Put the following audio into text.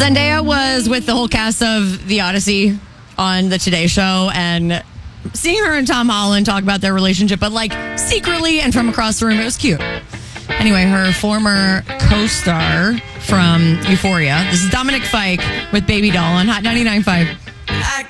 Zendaya was with the whole cast of The Odyssey on the Today Show, and seeing her and Tom Holland talk about their relationship, but like secretly and from across the room, it was cute. Anyway, her former co-star from Euphoria. This is Dominic Fike with Baby Doll on Hot 99.5.